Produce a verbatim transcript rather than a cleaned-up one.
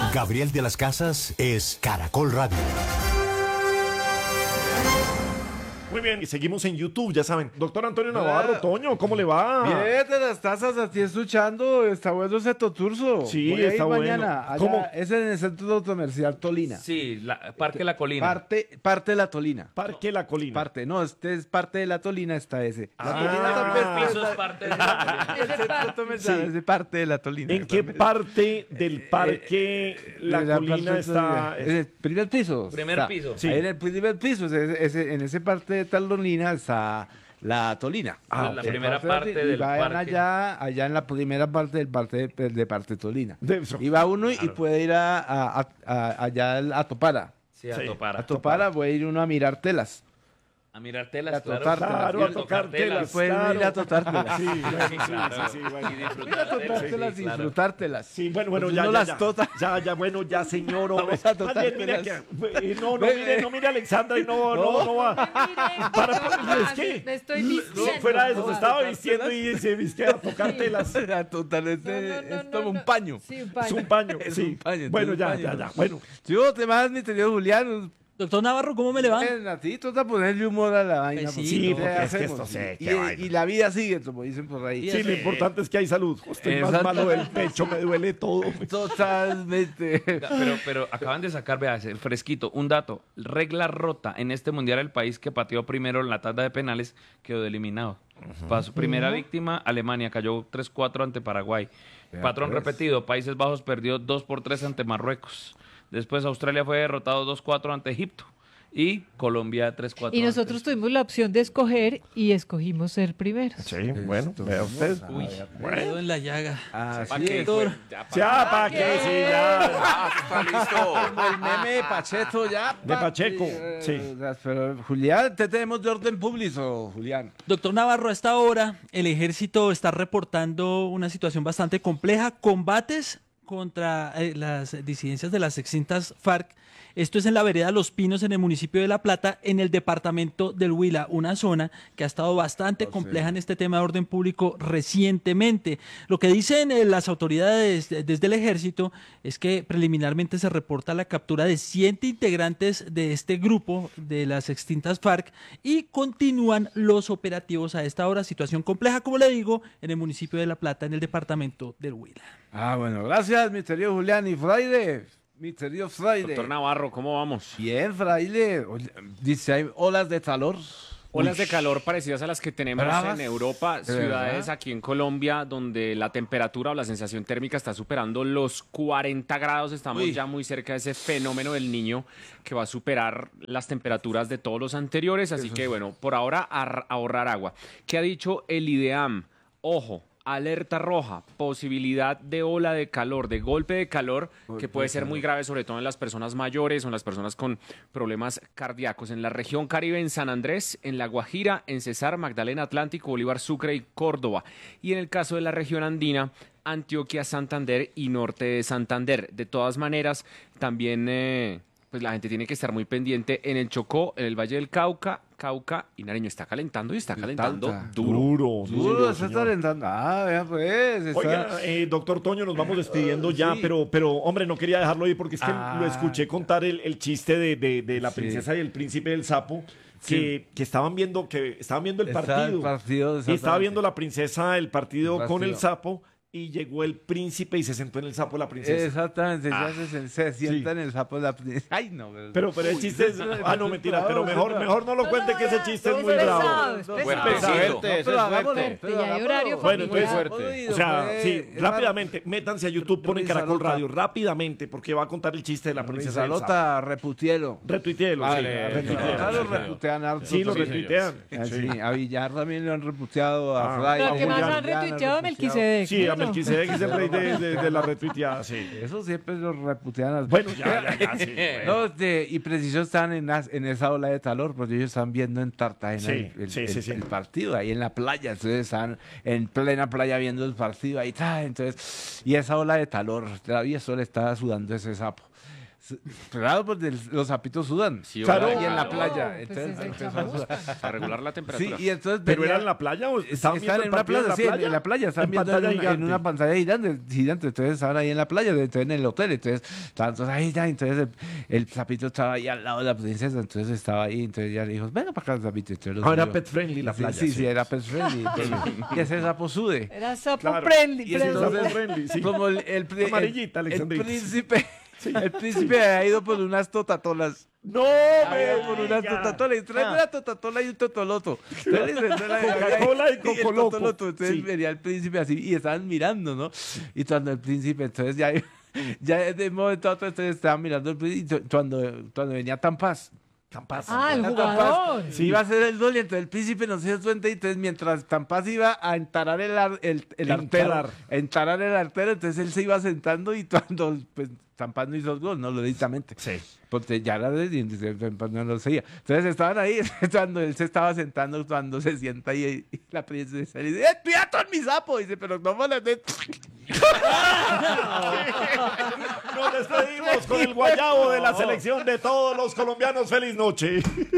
Gabriel de las Casas es Caracol Radio. Muy bien, y seguimos en YouTube, ya saben. Doctor Antonio Navarro, Toño, ¿cómo le va? Bien, de las tazas, así escuchando, está bueno ese toturso. Sí, Voy a ir está mañana. bueno. Allá, ¿Cómo? es en el centro comercial Tolina. Sí, la, Parque La Colina. Parte, parte de la Tolina. Parque La Colina. Parte, no, este es parte de la Tolina, está ese. La Ah. Tolina también Piso es parte de La Colina. el centro comercial es de parte de la Tolina. ¿En qué parte del parque La La Colina parte está? En el primer piso. Primer está. piso. Sí. Ahí en el primer piso, ese- ese- en ese parte de Tolina está la Tolina. Ah, la ok. primera Y parte del vayan parque. allá, allá en la primera parte del parte de, de parte Tolina. De eso. Y va uno y puede ir a, a- a- a- allá a Topara. Sí, a Sí. topar. A Topara puede ir uno a mirar telas. A mirar telas, A claro. tocar Claro, Y a tocar telas. puede claro. ir a tocar telas. Sí, bueno, sí, claro. sí, sí, bueno. Y Ir a disfrutar tocar telas, telas sí, y claro. disfrutártelas. Sí, bueno, bueno, Pues ya, uno ya, las ya. tota. Ya, ya, bueno, ya, señor. hombre. Vamos a totar Más bien, mire telas. que- eh, no, no, Ve, mire, ve. no, mire, Alexandra, y no, no, no va. Para, es que- me estoy No, vistiendo. fuera de eso, se ¿Cómo? estaba ¿A tocar vistiendo telas? y se viste a tocar telas. A total, este No, no, no, es no, como no. un paño. Sí, un Es paño. un paño, Es sí. un paño, Bueno, entonces ya, un paño. ya, ya, bueno. Yo te más, mi querido Julián. Doctor Navarro, ¿cómo me le va? Ven, a ti toca ponerle humor a la vaina. Sí, porque sí, ¿qué porque es que hacemos? esto sé, y, qué y- vaina. y la vida sigue, como dicen por ahí. Sí, lo importante es que hay salud. Estoy más Exacto. malo del pecho, me duele todo. Totalmente. Pero, pero acaban de sacar, vea, ese fresquito, un dato. Regla rota en este mundial, el país que pateó primero en la tanda de penales quedó eliminado. Para su primera víctima, Alemania cayó tres cuatro ante Paraguay. Vea, Patrón pues. repetido, Países Bajos perdió dos por tres ante Marruecos. Después Australia fue derrotado dos cuatro ante Egipto. Y Colombia tres cuatro. Y nosotros tuvimos la opción de escoger y escogimos ser primeros. Sí, bueno, vea usted. Uy, me dedo en la llaga. Así qué? es. Doctor, Ya, ¿para qué? Sí, ya. Está listo. Como el meme de Pacheco ya. De Pacheco, Eh, sí. Pero Julián, te tenemos de orden público, Julián. doctor Navarro, a esta hora el ejército está reportando una situación bastante compleja, combates contra eh, las disidencias de las extintas FARC. Esto es en la vereda Los Pinos, en el municipio de La Plata, en el departamento del Huila, una zona que ha estado bastante compleja en este tema de orden público recientemente. Lo que dicen eh, las autoridades de- desde el ejército es que preliminarmente se reporta la captura de siete integrantes de este grupo de las extintas FARC y continúan los operativos a esta hora. Situación compleja, como le digo, en el municipio de La Plata, en el departamento del Huila. Ah, bueno, gracias, mi querido Julián. Y Fraile, mi querido Fraile. Doctor Navarro, ¿cómo vamos? Bien, Fraile. Oye, dice, hay olas de calor. Olas de calor parecidas a las que tenemos Bravas. en Europa, ¿De ciudades verdad? aquí en Colombia, donde la temperatura o la sensación térmica está superando los cuarenta grados. Estamos Uy. ya muy cerca de ese fenómeno del niño que va a superar las temperaturas de todos los anteriores. Así que, bueno, por ahora ar- ahorrar agua. ¿Qué ha dicho el IDEAM? Ojo. Alerta roja, posibilidad de ola de calor, de golpe de calor, que puede ser muy grave, sobre todo en las personas mayores o en las personas con problemas cardíacos. En la región Caribe, en San Andrés, en La Guajira, en Cesar, Magdalena, Atlántico, Bolívar, Sucre y Córdoba. Y en el caso de la región andina, Antioquia, Santander y norte de Santander. De todas maneras, también eh, pues la gente tiene que estar muy pendiente en el Chocó, en el Valle del Cauca, Cauca y Nariño. Está calentando y está calentando Tanta. duro. Duro, Duro, se está señor. alentando. Ah, vea pues. Está... Oiga, eh, doctor Toño, nos vamos despidiendo ya, Sí. pero, pero, hombre, no quería dejarlo ir porque es que Ah. lo escuché contar el, el chiste de, de- de la Sí. princesa y el príncipe del sapo, que, que estaban viendo, que estaban viendo el Está partido. el partido, y estaba exactamente. viendo la princesa el partido El con el partido. sapo, y llegó el príncipe y se sentó en el sapo la princesa. Exactamente, Ah, ya se, se sienta sí. en el sapo de la princesa. Ay, no. Pero, pero el chiste es. Ah, no, mentira, pero mejor, mejor no lo cuente que ese chiste es es muy pesado, bravo. es No, pesado. pero- Fuertecito. no, pero hagámoslo, Fuerte, pero ya hay hagámoslo. horario Bueno, entonces, familiar. o sea, Pues, sí, es rápidamente, métanse a YouTube, ponen Caracol Risalota. Radio, rápidamente, porque va a contar el chiste de la princesa del sapo. Salota, reputielo. Retuiteelo, sí, Vale, retuiteelo. Claro, sí, señor. reputean harto. Sí, lo Sí, retuitean. Ah, sí, a Villar también lo han reputeado, a Ah, Fray. Lo a que más Julián. han retuiteado a Melquisedec. Sí, a ¿no? Melquisedec es el rey de, de- de la retuiteada, sí. Eso siempre lo reputean. a- Bueno, ya, ya, ya, sí. bueno. No, este, y preciso están en, as- en esa ola de calor, porque ellos están viendo en Cartagena Sí, el, el- sí, el- sí, sí. el partido, ahí en la playa, entonces están en plena playa viendo el partido, ahí está, entonces, y esa ola de calor, todavía solo está sudando ese sapo. Claro, pues del- los sapitos sudan. Sí, Claro. hola, Y en la claro. playa. No, pues Entonces, es el empezó a chamusca. sudar. Para regular la Sí, temperatura. y entonces ¿Pero venía- era en la playa o estaban Estaban viendo en el una partido plaza, sí, en- en la playa, estaban En viendo pantalla en, una- en gigante. una pantalla gigante, gigante, entonces estaban ahí en la playa, entonces en el hotel, entonces estaban todos ahí, ya, entonces el, el sapito estaba ahí al lado de la princesa, entonces estaba ahí, entonces ya le dijo, venga para acá el sapito. Entonces lo Ah, era subió. pet friendly la Sí, playa. Sí, sí, era pet friendly. entonces, y ese sapo sude. Era sapo Claro. friendly. Y friendly. entonces- Sapo friendly, sí. Como el, el, pri- Amarillita, el- el Alexandrita. príncipe, el príncipe ha ido por unas totatolas. No, Ha ido me por unas diga. totatolas. Y trae una totatola y un totoloto. Entonces, entonces, Coca-Cola y el Cocoloco. totoloto. Entonces Sí. venía el príncipe así y estaban mirando, ¿no? Y cuando el príncipe, entonces ya, ya de un momento a otro, entonces estaban mirando el príncipe. Y cuando, cuando venía Tampaz. Tampaz. Ah, el Venía jugador. Sí. Iba a hacer el gol y entonces el príncipe no se dio cuenta y entonces mientras Tampaz iba a entarar el, ar- el, el artero, Encarar. a entarar el artero, entonces él se iba sentando y cuando pues Tampaz no hizo el gol, no lo directamente. Sí. Porque ya era de Tampaz no lo seguía. Entonces estaban ahí cuando él se estaba sentando, cuando se sienta y, y la princesa le dice, ¡eh, cuidado con mi sapo! Dice, pero no me lo de... Nos despedimos con el guayabo de la selección de todos los colombianos. ¡Feliz noche!